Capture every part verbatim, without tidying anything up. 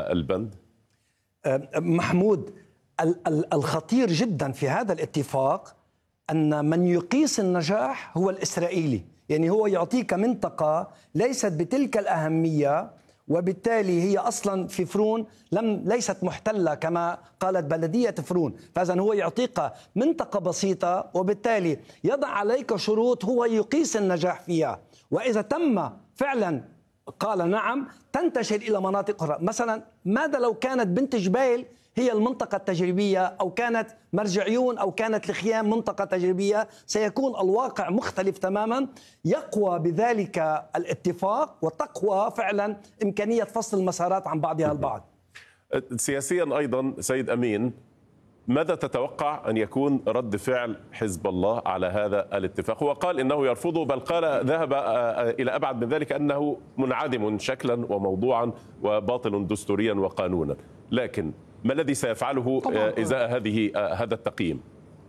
البند؟ محمود، الخطير جدا في هذا الاتفاق أن من يقيس النجاح هو الإسرائيلي. يعني هو يعطيك منطقة ليست بتلك الأهمية، وبالتالي هي أصلا في فرون لم ليست محتلة كما قالت بلدية فرون، فإذا هو يعطيك منطقة بسيطة وبالتالي يضع عليك شروط هو يقيس النجاح فيها، وإذا تم فعلا قال نعم تنتشر إلى مناطق أخرى. مثلا ماذا لو كانت بنت جبيل هي المنطقة التجريبية، أو كانت مرجعيون، أو كانت الخيام منطقة تجريبية؟ سيكون الواقع مختلف تماما. يقوى بذلك الاتفاق وتقوى فعلا إمكانية فصل المسارات عن بعضها البعض. سياسيا أيضا سيد أمين، ماذا تتوقع أن يكون رد فعل حزب الله على هذا الاتفاق؟ هو قال إنه يرفضه، بل قال ذهب إلى أبعد من ذلك أنه منعدم شكلا وموضوعا وباطل دستوريا وقانونا، لكن ما الذي سيفعله إزاء هذه هذا التقييم؟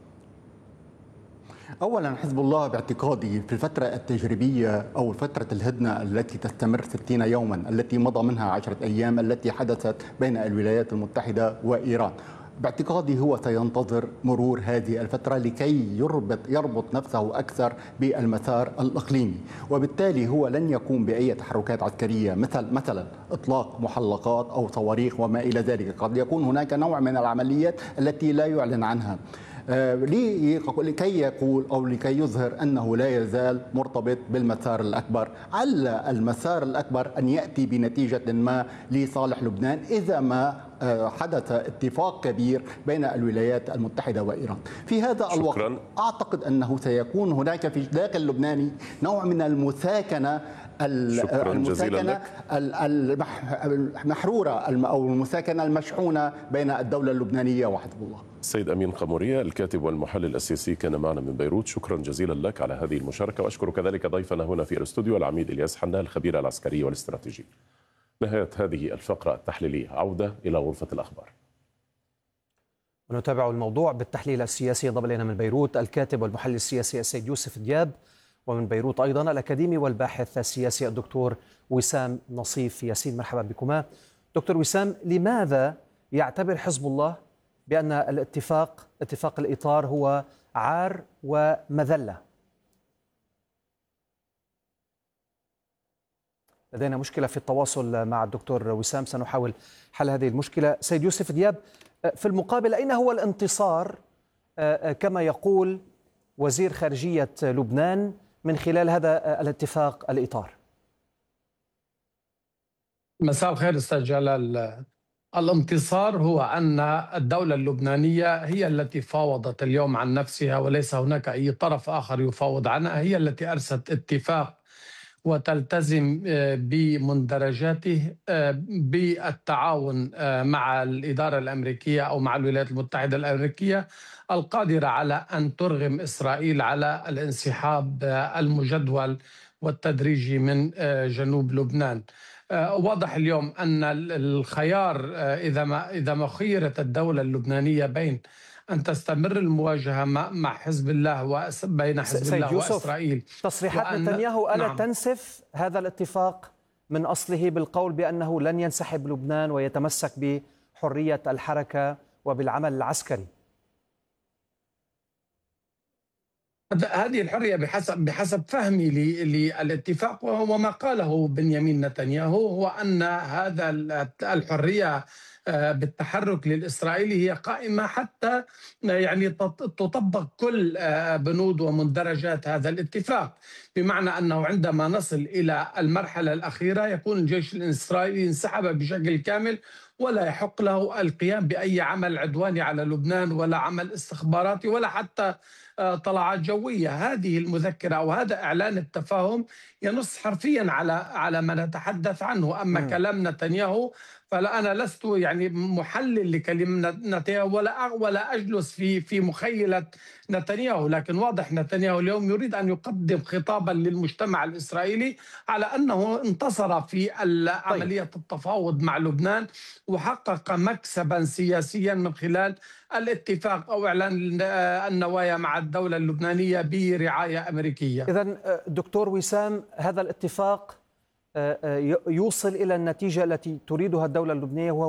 أولا، حزب الله باعتقادي في الفترة التجريبية أو فترة الهدنة التي تستمر ستين يوما، التي مضى منها عشرة أيام، التي حدثت بين الولايات المتحدة وإيران، باعتقادي هو سينتظر مرور هذه الفترة لكي يربط يربط نفسه أكثر بالمسار الإقليمي، وبالتالي هو لن يقوم بأي تحركات عسكرية مثل مثلا إطلاق محلقات أو صواريخ وما إلى ذلك. قد يكون هناك نوع من العمليات التي لا يعلن عنها لكي يقول أو لكي يظهر أنه لا يزال مرتبط بالمسار الأكبر. على المسار الأكبر أن يأتي بنتيجة ما لصالح لبنان إذا ما حدث اتفاق كبير بين الولايات المتحدة وإيران. في هذا شكرا. الوقت أعتقد أنه سيكون هناك في الداخل اللبناني نوع من المساكنة المساكنة المحرورة أو المساكنة المشحونة بين الدولة اللبنانية وحزب الله. السيد أمين قمورية الكاتب والمحلل السياسي كان معنا من بيروت، شكرا جزيلا لك على هذه المشاركة، وأشكر كذلك ضيفنا هنا في الاستوديو العميد إلياس حنان الخبير العسكري والاستراتيجي. نهاية هذه الفقرة التحليلية، عودة إلى غرفة الأخبار. ونتابع الموضوع بالتحليل السياسي. انضم الينا من بيروت الكاتب والمحلل السياسي السيد يوسف دياب، ومن بيروت أيضا الأكاديمي والباحث السياسي الدكتور وسام نصيف ياسين. مرحبا بكما. دكتور وسام، لماذا يعتبر حزب الله بأن الاتفاق اتفاق الإطار هو عار ومذلة؟ لدينا مشكلة في التواصل مع الدكتور وسام، سنحاول حل هذه المشكلة. سيد يوسف دياب، في المقابل أين هو الانتصار كما يقول وزير خارجية لبنان من خلال هذا الاتفاق الإطار؟ مساء الخير أستاذ جلال. الانتصار هو أن الدولة اللبنانية هي التي فاوضت اليوم عن نفسها، وليس هناك أي طرف آخر يفاوض عنها. هي التي أرست اتفاق وتلتزم بمندرجاته بالتعاون مع الإدارة الأمريكية أو مع الولايات المتحدة الأمريكية، القادرة على أن ترغم إسرائيل على الانسحاب المجدول والتدريجي من جنوب لبنان. واضح اليوم أن الخيار إذا ما إذا ما خيرت الدولة اللبنانية بين أن تستمر المواجهة مع حزب الله وبين حزب الله وإسرائيل. تصريحات نتنياهو ألا نعم. تنسف هذا الاتفاق من أصله بالقول بأنه لن ينسحب لبنان ويتمسك بحرية الحركة وبالعمل العسكري؟ هذه الحرية بحسب بحسب فهمي للاتفاق وما قاله بنيامين نتنياهو هو أن هذا الحرية بالتحرك للإسرائيلي هي قائمة حتى يعني تطبق كل بنود ومندرجات هذا الاتفاق، بمعنى أنه عندما نصل إلى المرحلة الأخيرة يكون الجيش الإسرائيلي انسحب بشكل كامل ولا يحق له القيام بأي عمل عدواني على لبنان ولا عمل استخباراتي ولا حتى طلعات جوية. هذه المذكرة أو هذا إعلان التفاهم ينص حرفيا على على ما نتحدث عنه. أما م. كلام نتنياهو فلا، أنا لست يعني محلل لكلمة نتنياهو ولا ولا أجلس في في مخيلة نتنياهو، لكن واضح نتنياهو اليوم يريد أن يقدم خطابا للمجتمع الإسرائيلي على أنه انتصر في عملية طيب. التفاوض مع لبنان وحقق مكسبا سياسيا من خلال الاتفاق أو إعلان النوايا مع الدولة اللبنانية برعاية أمريكية. إذن دكتور وسام، هذا الاتفاق يوصل إلى النتيجة التي تريدها الدولة اللبنانية، وهو